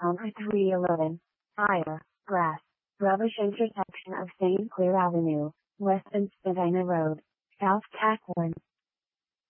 Number 311. Fire, grass, rubbish intersection of St. Clair Avenue, West and Spadina Road, South Tack 1.